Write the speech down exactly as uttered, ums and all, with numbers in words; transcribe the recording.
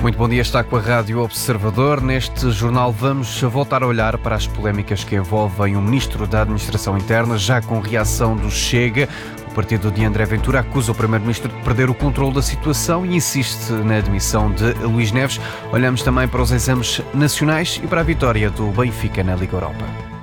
Muito bom dia, está com a Rádio Observador. Neste jornal vamos voltar a olhar para as polémicas que envolvem o Ministro da Administração Interna, já com reação do Chega. O partido de André Ventura acusa o Primeiro-Ministro de perder o controle da situação e insiste na admissão de Luís Neves. Olhamos também para os exames nacionais e para a vitória do Benfica na Liga Europa.